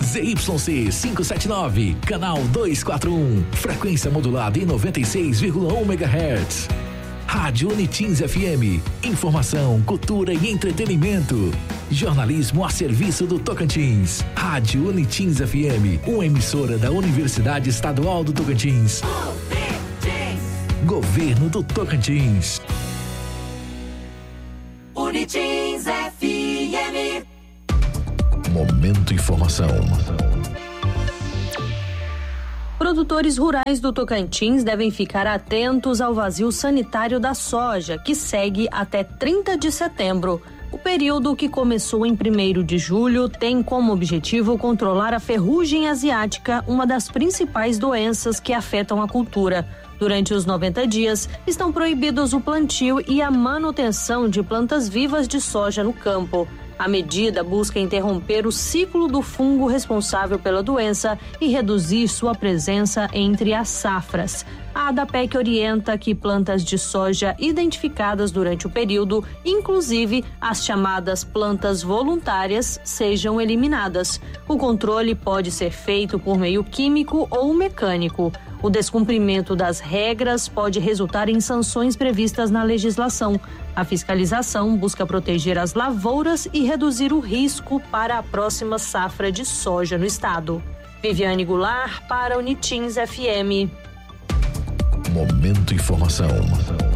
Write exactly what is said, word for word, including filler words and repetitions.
Z Y C quinhentos e setenta e nove, canal duzentos e quarenta e um, frequência modulada em noventa e seis vírgula um megahertz. Rádio Unitins F M, informação, cultura e entretenimento. Jornalismo a serviço do Tocantins. Rádio Unitins F M, uma emissora da Universidade Estadual do Tocantins. Governo do Tocantins. Unitins F M. Momento Informação. Produtores rurais do Tocantins devem ficar atentos ao vazio sanitário da soja, que segue até trinta de setembro. O período, que começou em primeiro de julho, tem como objetivo controlar a ferrugem asiática, uma das principais doenças que afetam a cultura. Durante os noventa dias, estão proibidos o plantio e a manutenção de plantas vivas de soja no campo. A medida busca interromper o ciclo do fungo responsável pela doença e reduzir sua presença entre as safras. A ADAPEC orienta que plantas de soja identificadas durante o período, inclusive as chamadas plantas voluntárias, sejam eliminadas. O controle pode ser feito por meio químico ou mecânico. O descumprimento das regras pode resultar em sanções previstas na legislação. A fiscalização busca proteger as lavouras e reduzir o risco para a próxima safra de soja no estado. Viviane Goulart para Unitins F M. Momento Informação.